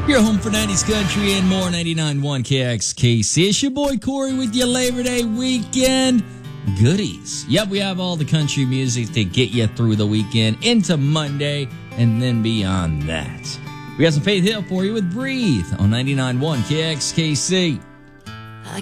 Your home for 90s country and more. 99.1 KXKC. It's your boy Corey with your Labor Day weekend goodies. Yep, we have all the country music to get you through the weekend into Monday and then beyond that. We got some Faith Hill for you with Breathe on 99.1 KXKC.